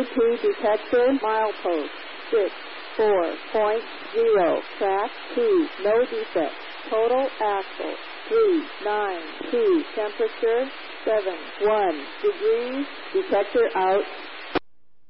detector, milepost 64.0, track 2, no defect, total axle 392, temperature 71 degrees, detector out.